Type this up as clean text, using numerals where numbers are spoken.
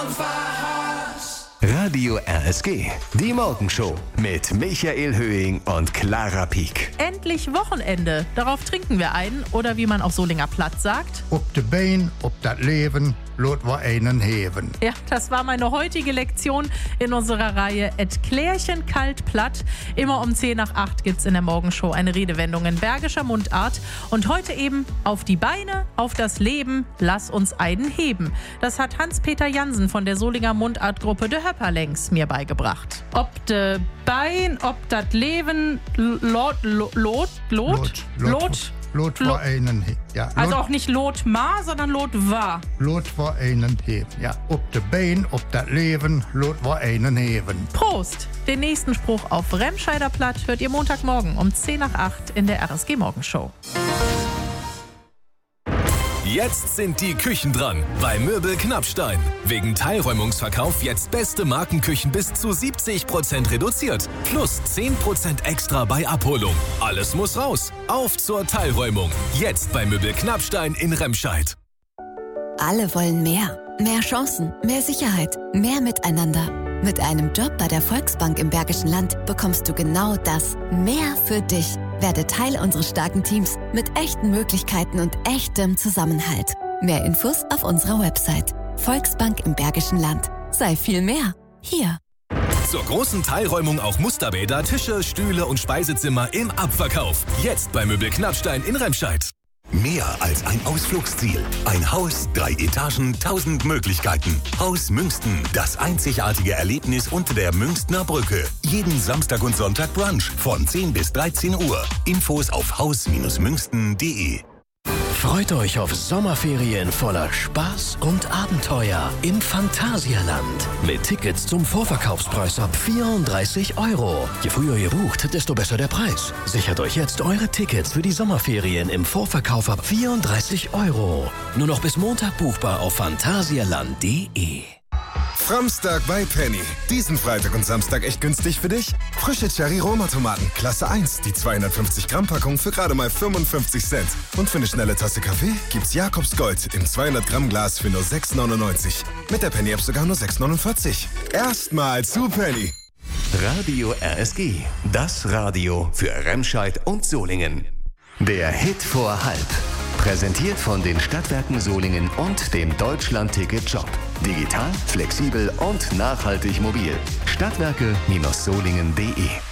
Radio RSG, die Morgenshow mit Michael Höhing und Clara Pieck. Endlich Wochenende. Darauf trinken wir ein. Oder wie man auf Solinger Platt sagt. Ob de Bein, ob dat Leben, lot wir einen heben. Ja, das war meine heutige Lektion in unserer Reihe Et Klärchen kalt platt. Immer um 7:10 gibt's in der Morgenshow eine Redewendung in bergischer Mundart. Und heute eben auf die Beine, auf das Leben, lass uns einen heben. Das hat Hans-Peter Jansen von der Solinger Mundartgruppe De Höpperlängs mir beigebracht. Ob de Bein, ob dat Leben, Lot war einen heben. Ja, also auch nicht Lot ma, sondern Lot war. Lot war einen heben. Ja, ob de Bein, ob dat Leben, lot war einen heben. Prost! Den nächsten Spruch auf Remscheider Platt hört ihr Montagmorgen um 7:10 in der RSG Morgenshow. Jetzt sind die Küchen dran bei Möbel Knappstein. Wegen Teilräumungsverkauf jetzt beste Markenküchen bis zu 70% reduziert. Plus 10% extra bei Abholung. Alles muss raus. Auf zur Teilräumung. Jetzt bei Möbel Knappstein in Remscheid. Alle wollen mehr. Mehr Chancen, mehr Sicherheit, mehr Miteinander. Mit einem Job bei der Volksbank im Bergischen Land bekommst du genau das. Mehr für dich. Werde Teil unseres starken Teams mit echten Möglichkeiten und echtem Zusammenhalt. Mehr Infos auf unserer Website. Volksbank im Bergischen Land. Sei viel mehr. Hier. Zur großen Teilräumung auch Musterbäder, Tische, Stühle und Speisezimmer im Abverkauf. Jetzt bei Möbel Knappstein in Remscheid. Mehr als ein Ausflugsziel. Ein Haus, 3 Etagen, 1000 Möglichkeiten. Haus Münsten, das einzigartige Erlebnis unter der Münstner Brücke. Jeden Samstag und Sonntag Brunch von 10 bis 13 Uhr. Infos auf haus-münsten.de. Freut euch auf Sommerferien voller Spaß und Abenteuer im Phantasialand. Mit Tickets zum Vorverkaufspreis ab 34 €. Je früher ihr bucht, desto besser der Preis. Sichert euch jetzt eure Tickets für die Sommerferien im Vorverkauf ab 34 €. Nur noch bis Montag buchbar auf phantasialand.de. Framstag bei Penny. Diesen Freitag und Samstag echt günstig für dich? Frische Cherry-Roma-Tomaten, Klasse 1, die 250 Gramm Packung für gerade mal 55 Cent. Und für eine schnelle Tasse Kaffee gibt's Jakobs Gold im 200 Gramm Glas für nur 6,99. Mit der Penny-App sogar nur 6,49. Erstmal zu Penny. Radio RSG, das Radio für Remscheid und Solingen. Der Hit vor halb. Präsentiert von den Stadtwerken Solingen und dem Deutschland-Ticket-Shop. Digital, flexibel und nachhaltig mobil. Stadtwerke-solingen.de